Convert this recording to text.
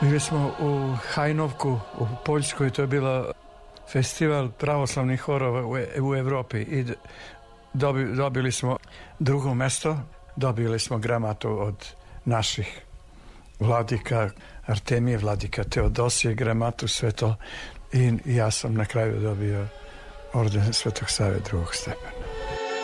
Bili smo u Hajnovku u Poljskoj, to je bila festival pravoslavnih horova u Evropi i dobili smo drugo mesto, dobili smo gramatu od naših vladika Artemije, vladika Teodosije, gramatu, sve to, i ja sam na kraju dobio orden Svetog Save drugog stepena.